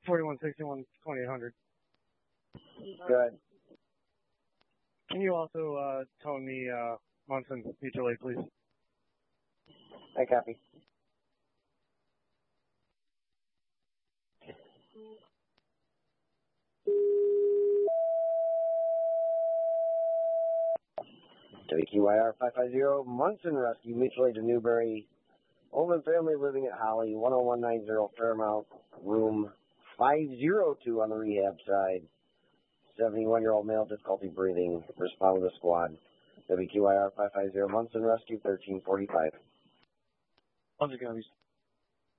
4161 2800. Good. Can you also tone me Munson mutual aid, please? I copy. WQIR 550, Munson Rescue, mutual aid to Newbury. Olden family living at Holly, 10190 Fairmount, room 502 on the rehab side. 71-year-old male, difficulty breathing. Respond with a squad. WQIR 550, Munson Rescue, 1345. Munson copies.